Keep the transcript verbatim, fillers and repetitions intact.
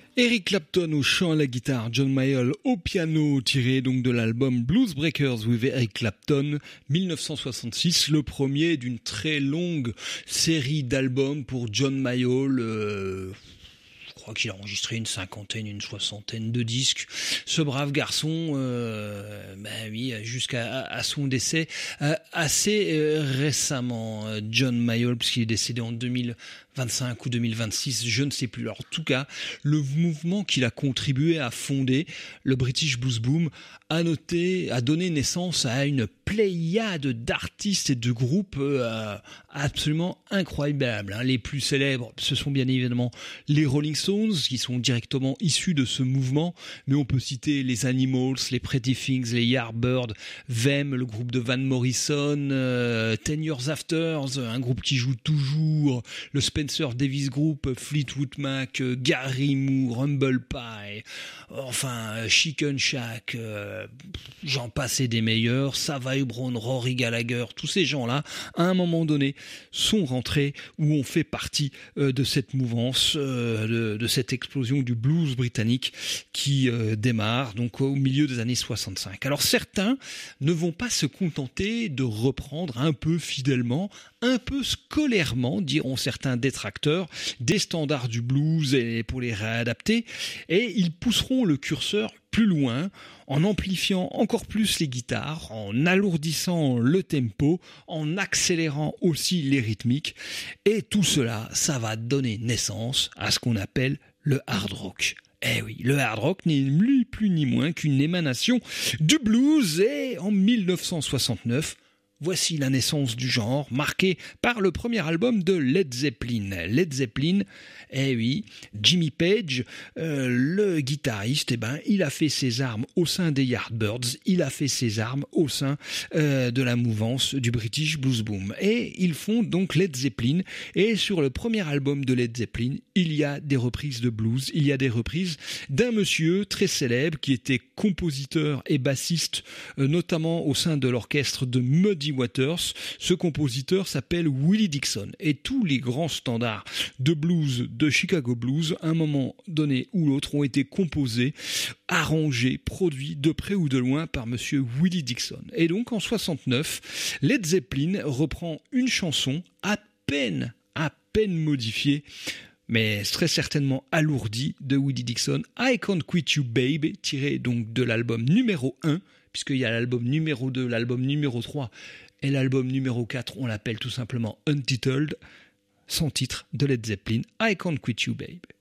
Eric Clapton au chant à la guitare, John Mayall au piano, tiré donc de l'album Blues Breakers with Eric Clapton, dix-neuf cent soixante-six, le premier d'une très longue série d'albums pour John Mayall. Euh Je crois qu'il a enregistré une cinquantaine, une soixantaine de disques. Ce brave garçon, euh, ben oui, jusqu'à à son décès euh, assez euh, récemment, John Mayall, puisqu'il est décédé en deux mille vingt-cinq ou deux mille vingt-six, je ne sais plus. Alors, en tout cas, le mouvement qu'il a contribué à fonder, le British Blues Boom, a noté, a donné naissance à une pléiade d'artistes et de groupes euh, absolument incroyables. Hein. Les plus célèbres, ce sont bien évidemment les Rolling Stones, qui sont directement issus de ce mouvement, mais on peut citer les Animals, les Pretty Things, les Yardbirds, Them, le groupe de Van Morrison, euh, Ten Years After, un groupe qui joue toujours, le Spencer Davis Group, Fleetwood Mac, Gary Moore, Humble Pie, enfin Chicken Shack, euh, j'en passe et des meilleurs, Savage Brown, Rory Gallagher, tous ces gens-là, à un moment donné, sont rentrés ou ont fait partie euh, de cette mouvance, euh, de, de cette explosion du blues britannique qui euh, démarre donc au milieu des années soixante-cinq. Alors certains ne vont pas se contenter de reprendre un peu fidèlement, un peu scolairement, diront certains détracteurs, des standards du blues et pour les réadapter, et ils pousseront le curseur plus loin, en amplifiant encore plus les guitares, en alourdissant le tempo, en accélérant aussi les rythmiques, et tout cela, ça va donner naissance à ce qu'on appelle le hard rock. Eh oui, le hard rock n'est ni plus ni moins qu'une émanation du blues, et en dix-neuf cent soixante-neuf, voici la naissance du genre, marquée par le premier album de Led Zeppelin. Led Zeppelin, eh oui, Jimmy Page, euh, le guitariste, eh ben, il a fait ses armes au sein des Yardbirds, il a fait ses armes au sein euh, de la mouvance du British Blues Boom. Et ils font donc Led Zeppelin, et sur le premier album de Led Zeppelin, il y a des reprises de blues, il y a des reprises d'un monsieur très célèbre qui était compositeur et bassiste, euh, notamment au sein de l'orchestre de Muddy Waters. Ce compositeur s'appelle Willie Dixon, et tous les grands standards de blues de Chicago Blues, à un moment donné ou l'autre, ont été composés, arrangés, produits de près ou de loin par monsieur Willie Dixon. Et donc en soixante-neuf, Led Zeppelin reprend une chanson à peine, à peine modifiée, mais très certainement alourdie, de Willie Dixon, I Can't Quit You Babe, tiré donc de l'album numéro un, puisqu'il y a l'album numéro deux, l'album numéro trois, et l'album numéro quatre, on l'appelle tout simplement Untitled, sans titre de Led Zeppelin, I Can't Quit You Babe.